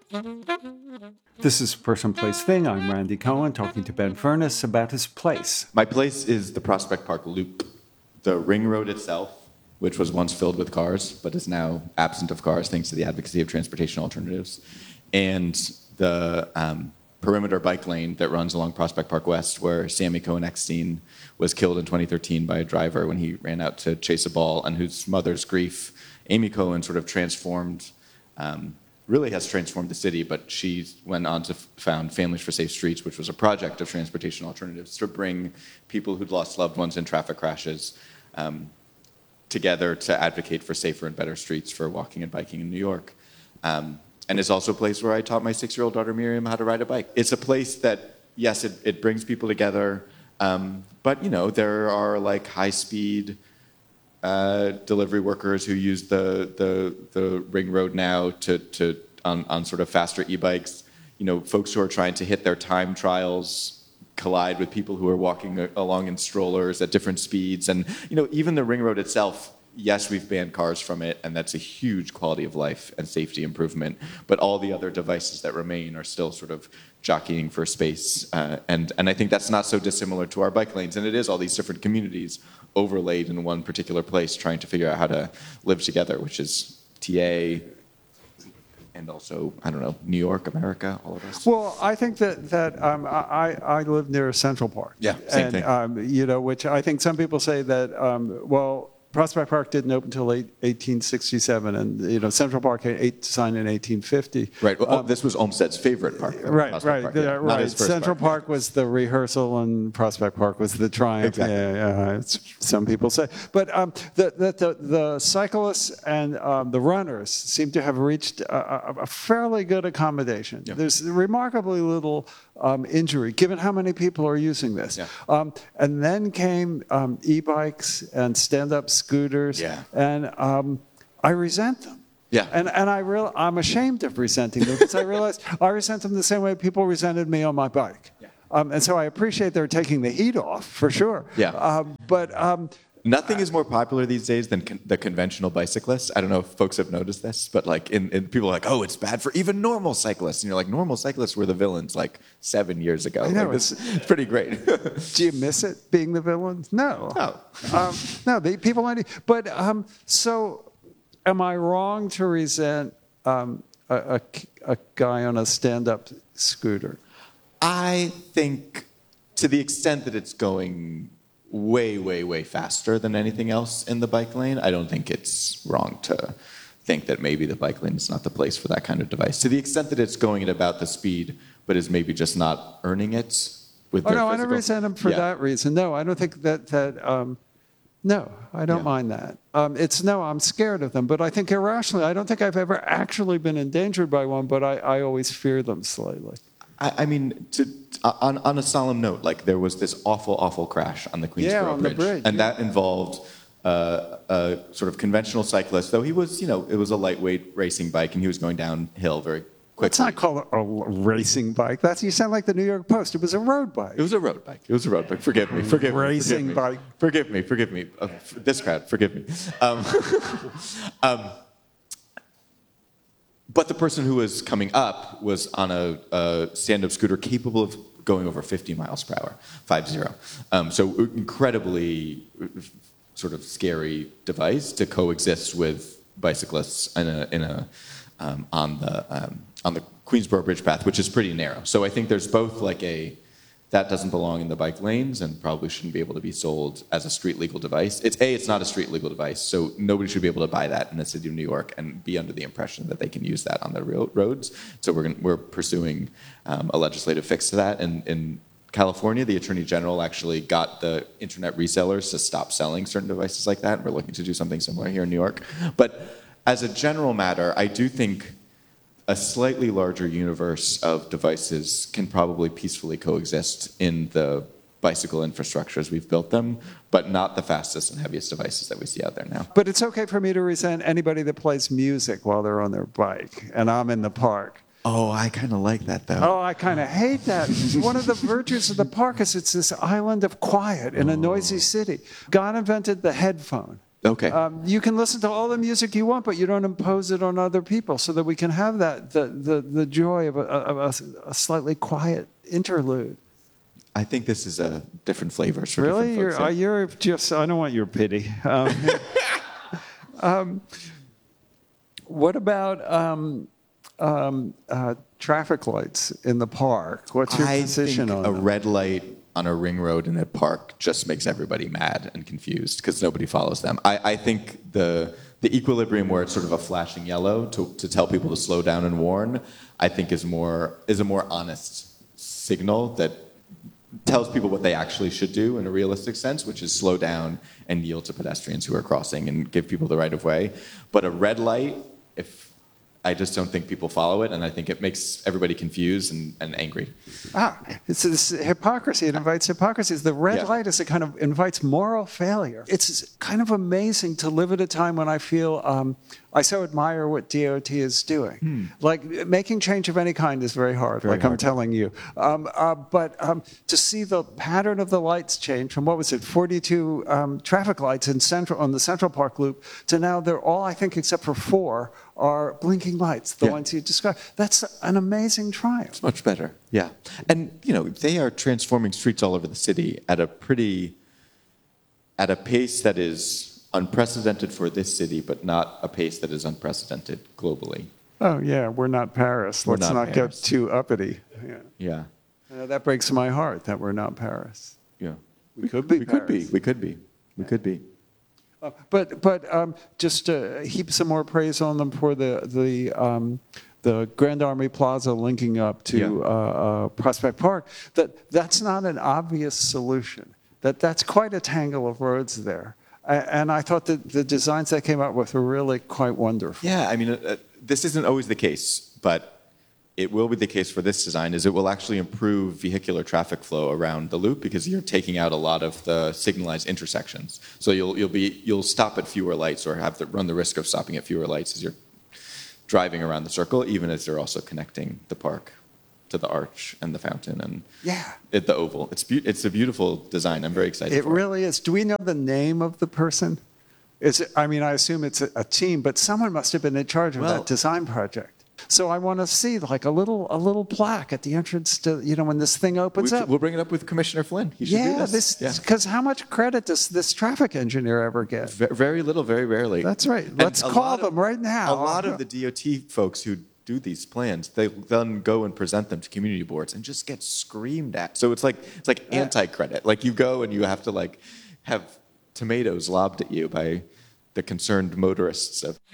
This is Person, Place, Thing. I'm Randy Cohen talking to Ben Furness about his place. My place is the Prospect Park Loop. The ring road itself, which was once filled with cars, but is now absent of cars thanks to the advocacy of transportation alternatives, and the perimeter bike lane that runs along Prospect Park West, where Sammy Cohen Eckstein was killed in 2013 by a driver when he ran out to chase a ball, and whose mother's grief, Amy Cohen, sort of transformed, really has transformed the city, but she went on to found Families for Safe Streets, which was a project of transportation alternatives to bring people who'd lost loved ones in traffic crashes together to advocate for safer and better streets for walking and biking in New York. And it's also a place where I taught my 6-year-old daughter Miriam how to ride a bike. It's a place that, yes, it brings people together, but there are like high-speed delivery workers who use the ring road now on sort of faster e-bikes. Folks who are trying to hit their time trials collide with people who are walking along in strollers at different speeds. And even the ring road itself, yes, we've banned cars from it, and that's a huge quality of life and safety improvement. But all the other devices that remain are still sort of jockeying for space. And I think that's not so dissimilar to our bike lanes. And it is all these different communities overlaid in one particular place trying to figure out how to live together, which is TA, and also, I don't know, New York, America, all of us. Well, I think that I live near Central Park. Yeah, same thing. Which I think some people say that, Prospect Park didn't open until 1867, and Central Park had signed in 1850. Right. Well, this was Olmsted's favorite park. Right. Park, yeah. Right. Central Park was the rehearsal, and Prospect Park was the triumph. Exactly. Yeah, some people say, but the cyclists and the runners seem to have reached a fairly good accommodation. Yeah. There's remarkably little injury, given how many people are using this. Yeah. And then came e-bikes and stand-up scooters, Yeah. and I resent them. Yeah. And I'm ashamed of resenting them, because I realized I resent them the same way people resented me on my bike. Yeah. And so I appreciate they're taking the heat off, for sure. Yeah. But nothing is more popular these days than the conventional bicyclist. I don't know if folks have noticed this, but like in people are like, oh, it's bad for even normal cyclists. And you're like, normal cyclists were the villains like 7 years ago. I know, it's pretty great. do you miss it, being the villain? No. No, the people I need. But so am I wrong to resent a guy on a stand-up scooter? I think to the extent that it's going way, way, way faster than anything else in the bike lane, I don't think it's wrong to think that maybe the bike lane is not the place for that kind of device. To the extent that it's going at about the speed, but is maybe just not earning it with their no, physical... I don't resent him for that reason. No, I don't think that no, I don't mind that. I'm scared of them, but I think irrationally, I don't think I've ever actually been endangered by one, but I always fear them slightly. I mean, on a solemn note, like there was this awful crash on the Queensboro Bridge, and that involved a sort of conventional cyclist, though he was, it was a lightweight racing bike, and he was going downhill very quickly. It's not called a racing bike. You sound like the New York Post. It was a road bike. It was a road bike. Forgive me. Racing bike. Forgive me. This crowd, forgive me. But the person who was coming up was on a stand-up scooter capable of going over 50 miles per hour, 50. So incredibly sort of scary device to coexist with bicyclists on the Queensboro Bridge path, which is pretty narrow. So I think there's both like that doesn't belong in the bike lanes and probably shouldn't be able to be sold as a street legal device. It's not a street legal device, so nobody should be able to buy that in the city of New York and be under the impression that they can use that on their roads. So we're pursuing a legislative fix to that. And in California, the Attorney General actually got the internet resellers to stop selling certain devices like that. We're looking to do something similar here in New York. But as a general matter, I do think a slightly larger universe of devices can probably peacefully coexist in the bicycle infrastructure as we've built them, but not the fastest and heaviest devices that we see out there now. But it's okay for me to resent anybody that plays music while they're on their bike, and I'm in the park. Oh, I kind of like that, though. Oh, I kind of hate that. One of the virtues of the park is it's this island of quiet in a noisy city. God invented the headphone. Okay. You can listen to all the music you want, but you don't impose it on other people, so that we can have that the joy of a slightly quiet interlude. I think this is a different flavors for Really, different folks. Yeah. you're just. I don't want your pity. What about traffic lights in the park? What's your position on a them? red light on a ring road in a park just makes everybody mad and confused because nobody follows them. I think the equilibrium where it's sort of a flashing yellow to tell people to slow down and warn, I think is a more honest signal that tells people what they actually should do in a realistic sense, which is slow down and yield to pedestrians who are crossing and give people the right of way. But a red light, I just don't think people follow it, and I think it makes everybody confused and angry. It's this hypocrisy. It invites hypocrisy. The red light is invites moral failure. It's kind of amazing to live at a time when I feel I so admire what DOT is doing. Like making change of any kind is very hard. I'm telling you. But to see the pattern of the lights change from 42 traffic lights on the Central Park Loop to now they're all, I think, except for 4, are blinking lights, the ones you described. That's an amazing triumph. It's much better, yeah. And, they are transforming streets all over the city at a pace that is unprecedented for this city, but not a pace that is unprecedented globally. Oh, yeah, we're not Paris. Let's not get too uppity. Yeah. That breaks my heart that we're not Paris. Yeah. We could be We Paris. could be. But just to heap some more praise on them for the Grand Army Plaza linking up to Prospect Park. That's not an obvious solution. That's quite a tangle of roads there. And I thought that the designs they came up with were really quite wonderful. Yeah, I mean, this isn't always the case, but it will be the case for this design, is it will actually improve vehicular traffic flow around the loop because you're taking out a lot of the signalized intersections. So you'll stop at fewer lights or have to run the risk of stopping at fewer lights as you're driving around the circle, even as they're also connecting the park to the arch and the fountain and the oval. It's a beautiful design. I'm very excited. It really is. Do we know the name of the person? I assume it's a team, but someone must have been in charge of that design project. So I want to see like a little plaque at the entrance to, when this thing opens up. We'll bring it up with Commissioner Flynn. He should do this. Because how much credit does this traffic engineer ever get? Very little, very rarely. That's right. Let's call them right now. A lot of the DOT folks who do these plans, they then go and present them to community boards and just get screamed at. So it's like anti-credit. Like you go and you have to have tomatoes lobbed at you by the concerned motorists of